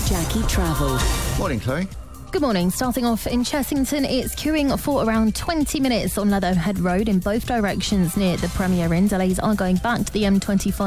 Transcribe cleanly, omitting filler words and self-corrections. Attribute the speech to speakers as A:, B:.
A: Jackie Travel.
B: Morning, Chloe.
C: Good morning. Starting off in Chessington, it's queuing for around 20 minutes on Leatherhead Road in both directions near the Premier Inn. Delays are going back to the M25